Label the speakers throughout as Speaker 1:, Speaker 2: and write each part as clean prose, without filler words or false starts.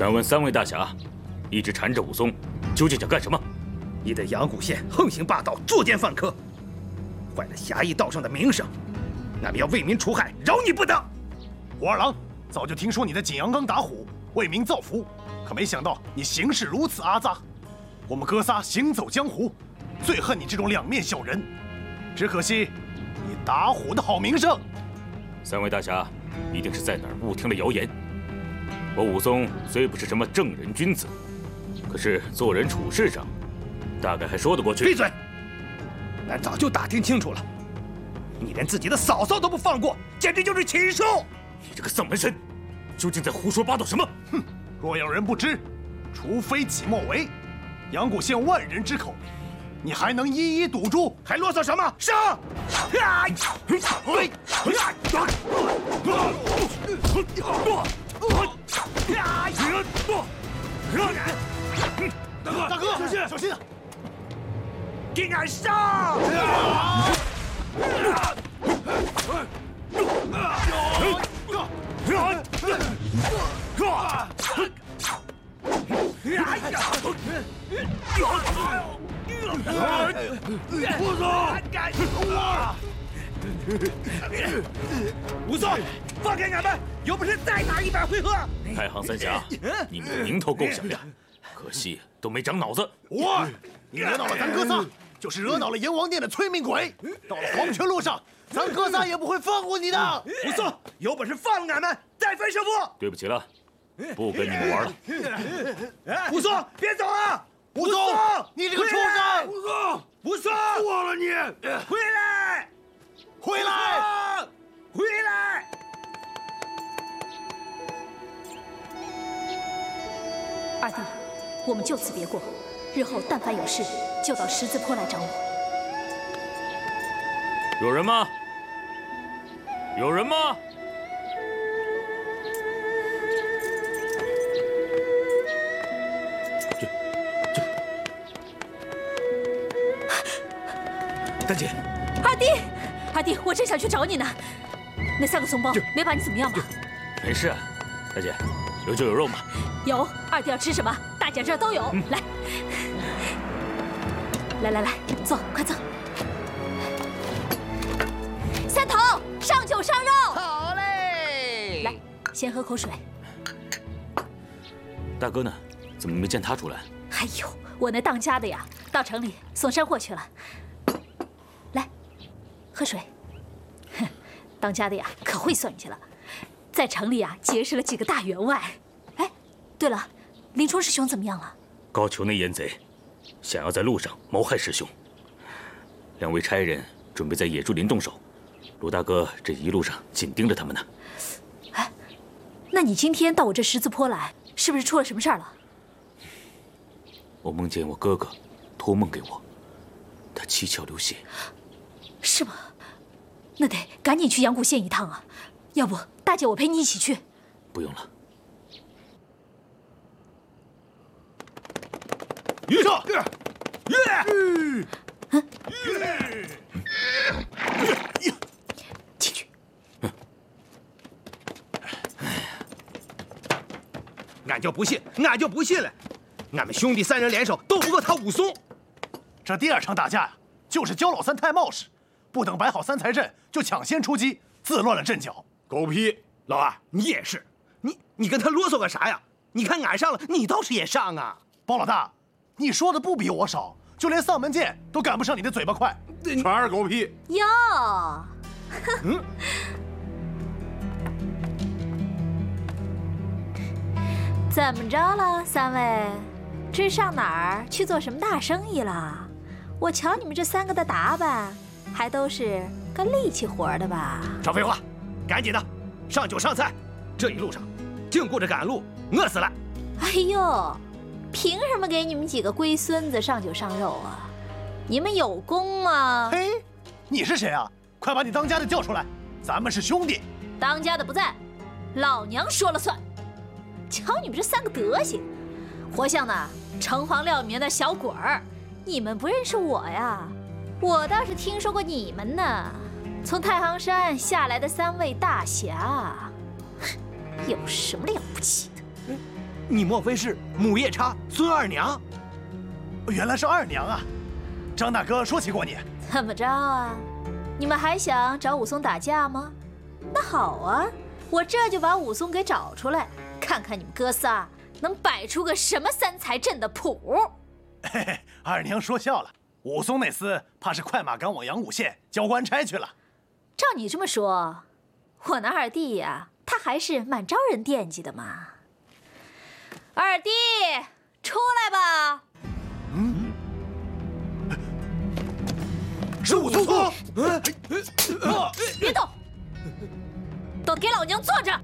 Speaker 1: 敢问3位大侠，一直缠着武松，究竟想干什么？
Speaker 2: 你的阳谷县横行霸道，作奸犯科，坏了侠义道上的名声，俺们要为民除害，饶你不得！
Speaker 3: 武二郎，早就听说你在景阳冈打虎，为民造福，可没想到你行事如此阿杂。我们哥仨行走江湖，最恨你这种两面小人。只可惜，你打虎的好名声。
Speaker 1: 3位大侠一定是在哪儿误听了谣言。我武松虽不是什么正人君子，可是做人处事上，大概还说得过去。
Speaker 2: 闭嘴！俺早就打听清楚了，你连自己的嫂嫂都不放过，简直就是禽兽！
Speaker 1: 你这个丧门神，究竟在胡说八道什么？
Speaker 3: 哼！若有人不知，除非己莫为。阳谷县万人之口，你还能一一堵住？
Speaker 2: 还啰嗦什么？上！
Speaker 3: 大哥，小心，小心！
Speaker 2: 给俺上！武松，放开俺们！有本事再打100回合！
Speaker 1: 太行三侠，你们的名头够响的，可惜都没长脑子。
Speaker 3: 武二，你惹恼了咱哥仨，就是惹恼了阎王殿的催命鬼。到了黄泉路上，咱哥仨也不会放过你的。
Speaker 2: 武松，有本事放了俺们，再分胜负！
Speaker 1: 对不起了，不跟你们玩了。
Speaker 2: 武松，别走啊！
Speaker 3: 武松，你这个畜生！
Speaker 2: 武松，武松，
Speaker 3: 错了你！
Speaker 2: 回来！
Speaker 3: 回来！
Speaker 2: 回来！
Speaker 4: 二弟，我们就此别过，日后但凡有事，就到十字坡来找我。
Speaker 1: 有人吗？有人吗？
Speaker 2: 大姐，
Speaker 4: 二弟，我正想去找你呢。那3个怂包没把你怎么样吧？
Speaker 1: 没事，大姐，有酒有肉吗？
Speaker 4: 有。二弟要吃什么？大姐这儿都有。来，坐，快坐。3头上酒上肉。
Speaker 5: 好嘞。
Speaker 4: 来，先喝口水。
Speaker 1: 大哥呢？怎么没见他出来？
Speaker 4: 哎呦，我那当家的呀，到城里送山货去了。来，喝水。哼，当家的呀，可会算计了，在城里啊结识了几个大员外。哎，对了，林冲师兄怎么样了？
Speaker 1: 高俅那阉贼，想要在路上谋害师兄。2位差人准备在野猪林动手，鲁大哥这一路上紧盯着他们呢。
Speaker 4: 哎，那你今天到我这十字坡来，是不是出了什么事儿了？
Speaker 1: 我梦见我哥哥托梦给我，他七窍流血。
Speaker 4: 是吗？那得赶紧去阳谷县一趟啊！要不大姐我陪你一起去。
Speaker 1: 不用了。
Speaker 3: 于上，
Speaker 4: 进去。
Speaker 2: 俺就不信了，俺们兄弟3人联手斗不过他武松。
Speaker 3: 这第2场打架呀，就是焦老三太冒失，不等摆好3才阵就抢先出击，自乱了阵脚。
Speaker 2: 狗屁！老二，你也是，你跟他啰嗦个啥呀？你看俺上了，你倒是也上啊！
Speaker 3: 包老大，你说的不比我少，就连丧门剑都赶不上你的嘴巴快，
Speaker 6: 全是狗屁！
Speaker 4: 哟，怎么着了，3位？这是上哪儿去做什么大生意了？我瞧你们这3个的打扮，还都是干力气活的吧？
Speaker 2: 少废话，赶紧的，上酒上菜。这一路上，净顾着赶路，饿死了。
Speaker 4: 哎呦，凭什么给你们几个龟孙子上酒上肉啊？你们有功啊！
Speaker 3: 嘿，你是谁啊？快把你当家的叫出来，咱们是兄弟。
Speaker 4: 当家的不在，老娘说了算。瞧你们这3个德行，活像那城隍庙里面的小鬼儿。你们不认识我呀？我倒是听说过你们呢。从太行山下来的3位大侠，有什么了不起的？
Speaker 2: 你莫非是母夜叉孙二娘？
Speaker 3: 原来是二娘啊！张大哥说起过你。
Speaker 4: 怎么着啊？你们还想找武松打架吗？那好啊，我这就把武松给找出来，看看你们哥仨能摆出个什么三才阵的谱。
Speaker 3: 嘿嘿，二娘说笑了。武松那厮怕是快马赶往阳谷县交官差去了。
Speaker 4: 照你这么说，我那二弟呀，他还是蛮招人惦记的嘛。二弟，出来吧。
Speaker 3: 是武松。
Speaker 4: 别动，都给老娘坐着。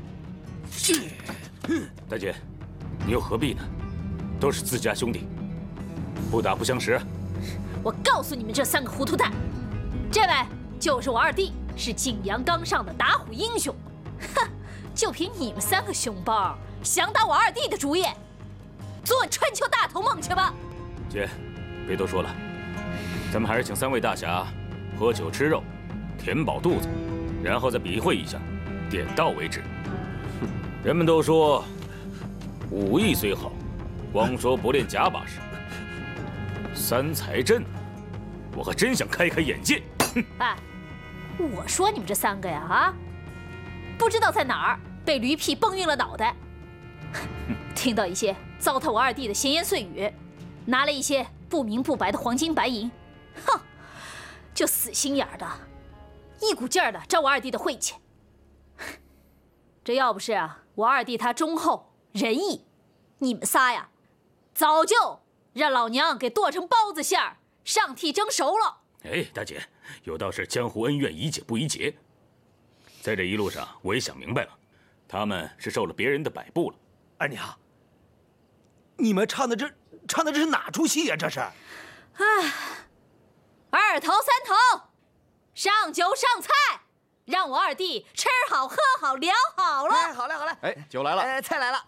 Speaker 1: 大姐，你又何必呢？都是自家兄弟，不打不相识。
Speaker 4: 我告诉你们这三个糊涂蛋，这位就是我二弟，是景阳冈上的打虎英雄。哼，就凭你们三个熊包，想打我二弟的主意，做春秋大同梦去吧！
Speaker 1: 姐，别多说了，咱们还是请三位大侠喝酒吃肉，填饱肚子，然后再比划一下，点到为止。人们都说，武艺虽好，光说不练假把式。三才阵，我还真想开开眼界。
Speaker 4: 哎，我说你们这三个呀，啊，不知道在哪儿被驴屁蹦晕了脑袋，听到一些糟蹋我二弟的闲言碎语，拿了一些不明不白的黄金白银，哼，就死心眼的，一股劲儿的招我二弟的晦气。这要不是啊，我二弟他忠厚仁义，你们仨呀，早就让老娘给剁成包子馅儿，上屉蒸熟了。
Speaker 1: 哎，大姐，有道是江湖恩怨宜解不宜结。在这一路上，我也想明白了，他们是受了别人的摆布了。
Speaker 2: 二娘，你们唱的这是哪出戏呀？这是？
Speaker 4: 哎，二头三头，上酒上菜，让我二弟吃好喝好聊好了。
Speaker 5: 哎，好嘞好嘞。
Speaker 3: 哎，酒来了。
Speaker 5: 菜来了。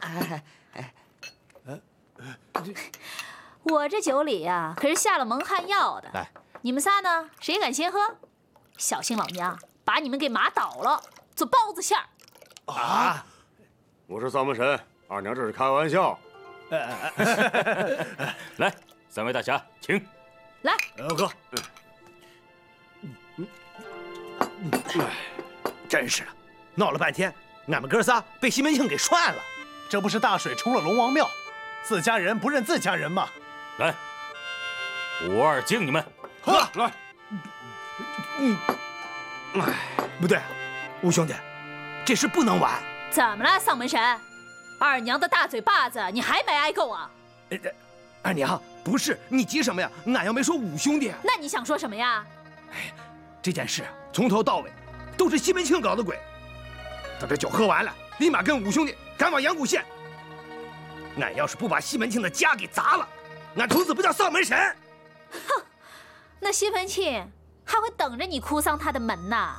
Speaker 4: 我这酒里呀，可是下了蒙汗药的。
Speaker 3: 来，
Speaker 4: 你们仨呢，谁敢先喝？小心老娘把你们给麻倒了，做包子馅儿。
Speaker 2: 啊！
Speaker 6: 我是丧门神，二娘这是开玩笑。
Speaker 1: 来，三位大侠，请。
Speaker 4: 来，
Speaker 2: 喝。真是的，闹了半天，俺们哥仨被西门庆给涮了。
Speaker 3: 这不是大水冲了龙王庙，自家人不认自家人吗？
Speaker 1: 来，武二敬你们。
Speaker 6: 喝来。
Speaker 2: 不对，吴兄弟，这事不能完。
Speaker 4: 怎么了，丧门神？二娘的大嘴巴子你还没挨够啊？
Speaker 2: 二娘，不是，你急什么呀？俺又没说五兄弟。
Speaker 4: 那你想说什么呀？
Speaker 2: 这件事从头到尾都是西门庆搞的鬼。等这酒喝完了，立马跟五兄弟赶往阳谷县。俺要是不把西门庆的家给砸了，俺从此不叫丧门神。
Speaker 4: 哼，那西门庆还会等着你哭丧他的门呢。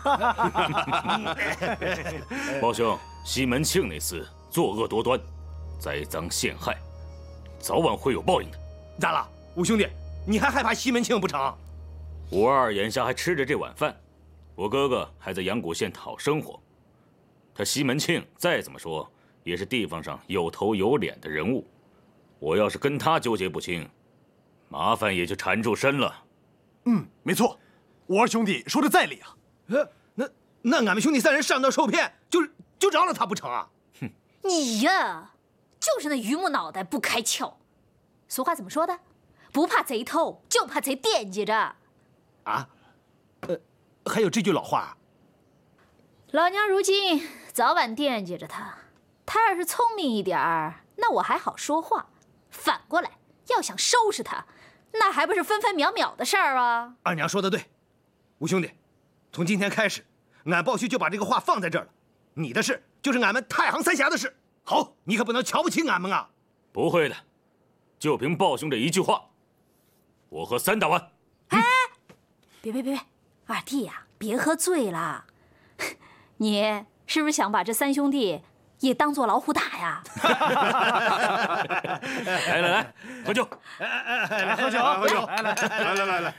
Speaker 1: 包兄，西门庆那厮作恶多端，栽赃陷害，早晚会有报应的。
Speaker 2: 咋了，五兄弟？你还害怕西门庆不成？
Speaker 1: 武二眼下还吃着这碗饭，我哥哥还在阳谷县讨生活。他西门庆再怎么说也是地方上有头有脸的人物，我要是跟他纠结不清，麻烦也就缠住身了。
Speaker 3: 没错，武二兄弟说的在理啊。
Speaker 2: 那俺们兄弟三人上当受骗，就饶了他不成啊？
Speaker 4: 你呀，就是那榆木脑袋不开窍。俗话怎么说的？不怕贼偷，就怕贼惦记着。
Speaker 2: 啊？还有这句老话。
Speaker 4: 老娘如今早晚惦记着他，他要是聪明一点儿，那我还好说话；反过来，要想收拾他，那还不是分分秒秒的事儿啊！
Speaker 2: 二娘说的对，吴兄弟，从今天开始，俺鲍旭就把这个话放在这儿了。你的事就是俺们太行三峡的事，好，你可不能瞧不起俺们啊！
Speaker 1: 不会的，就凭鲍兄这一句话，我喝3大碗。
Speaker 4: 别，二弟呀，别喝醉了。你是不是想把这三兄弟也当做老虎打呀？
Speaker 1: 来，喝酒！
Speaker 3: 来喝酒，喝酒！来！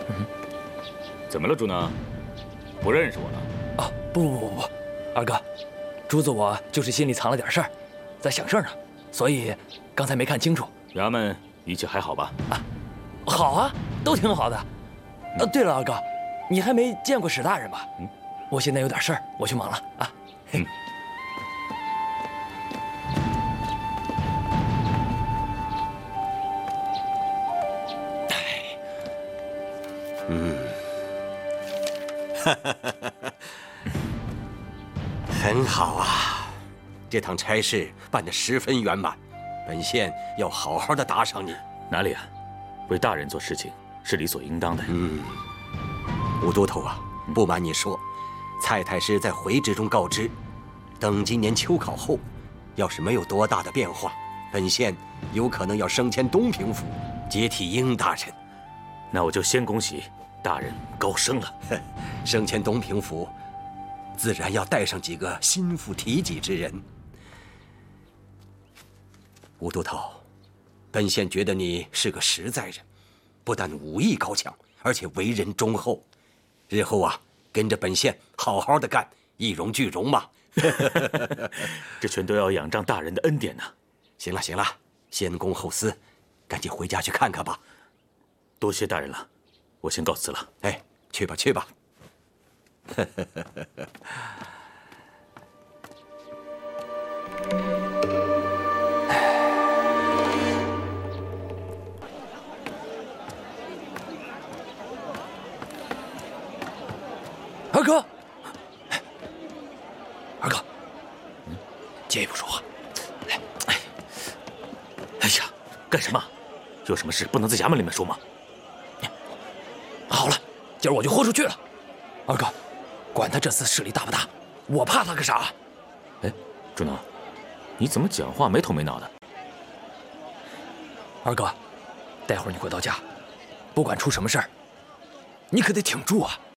Speaker 1: 怎么了，朱能？不认识我了？
Speaker 7: 啊，不，二哥，朱子我就是心里藏了点事儿，在想事儿呢，所以刚才没看清楚。
Speaker 1: 衙门一切还好吧？
Speaker 7: 啊，好啊，都挺好的。对了，二哥，你还没见过史大人吧？我现在有点事儿，我去忙了啊。
Speaker 8: 很好啊，这趟差事办得十分圆满，本县要好好的打赏你。
Speaker 1: 哪里啊，为大人做事情是理所应当的。
Speaker 8: 吴都头啊，不瞒你说，蔡太师在回旨中告知，等今年秋考后，要是没有多大的变化，本县有可能要升迁东平府，接替英大人。
Speaker 1: 那我就先恭喜大人高升了。
Speaker 8: 升迁东平府，自然要带上几个心腹提己之人。吴都头，本县觉得你是个实在人，不但武艺高强，而且为人忠厚。日后啊，跟着本县好好的干，一荣俱荣嘛。
Speaker 1: 这全都要仰仗大人的恩典呢。
Speaker 8: 行了行了，先公后私，赶紧回家去看看吧。
Speaker 1: 多谢大人了，我先告辞了。
Speaker 8: 哎，去吧去吧。
Speaker 7: 二哥，二哥，借一步说话。来，
Speaker 1: 哎呀，干什么？有什么事不能在衙门里面说吗？
Speaker 7: 好了，今儿我就豁出去了。二哥，管他这次势力大不大，我怕他个啥？
Speaker 1: 哎，朱能，你怎么讲话没头没脑的？
Speaker 7: 二哥，待会儿你回到家，不管出什么事儿，你可得挺住啊。